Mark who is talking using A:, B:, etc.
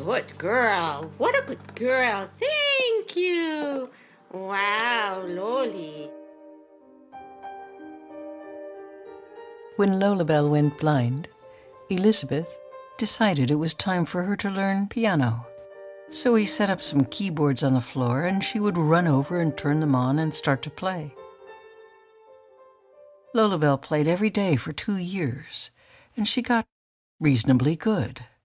A: good girl. What a good girl. Thank you. Wow, Loli.
B: When Lolabelle went blind, Elizabeth decided it was time for her to learn piano. So he set up some keyboards on the floor, and she would run over and turn them on and start to play. Lolabelle played every day for 2 years, and she got reasonably good.